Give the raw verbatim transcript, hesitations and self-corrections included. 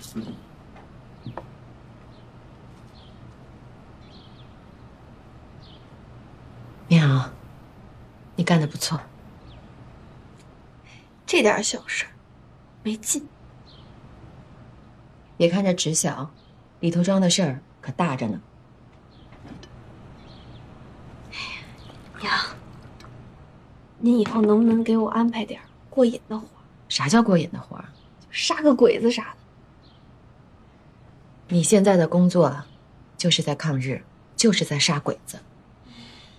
明阳，你干得不错。 这点小事，没劲。 别看这纸小，里头装的事儿可大着呢。 娘，您以后能不能给我安排点过瘾的活？ 啥叫过瘾的活？ 杀个鬼子啥的。 你现在的工作，就是在抗日，就是在杀鬼子。